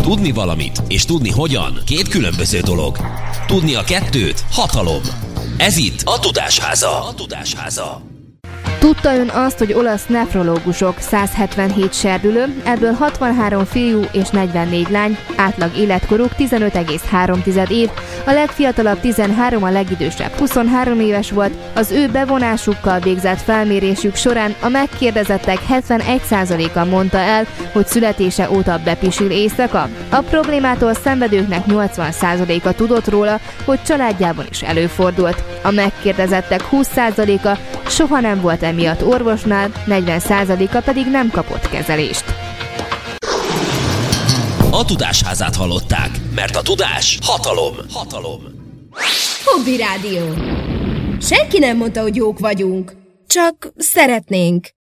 Tudni valamit és tudni hogyan két különböző dolog. Tudni a kettőt hatalom. Ez itt a Tudásháza. Tudta ön azt, hogy olasz nefrológusok 177 serdülő, ebből 63 fiú és 44 lány, átlag életkoruk 15,3 év, a legfiatalabb 13, a legidősebb 23 éves volt, az ő bevonásukkal végzett felmérésük során a megkérdezettek 71%-a mondta el, hogy születése óta bepisil éjszaka. A problémától szenvedőknek 80%-a tudott róla, hogy családjában is előfordult. A megkérdezettek 20%-a soha nem volt emiatt orvosnál, 40%-a pedig nem kapott kezelést. A Tudásházát hallották, mert a tudás hatalom. Hobby Rádió. Senki nem mondta, hogy jók vagyunk. Csak szeretnénk.